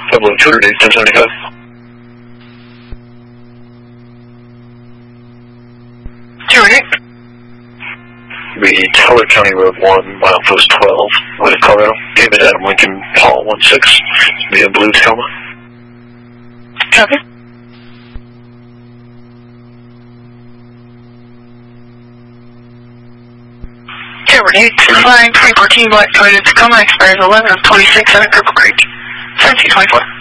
Pueblo 208, 1075. Be Teller County Road 1, milepost 12, White Colorado. David Adam Lincoln, Paul 16, be a blue Tacoma. Copy. Tower 825, 314 Black Toyota Tacoma, expires 11 of 26 at Cripple Creek. 1724.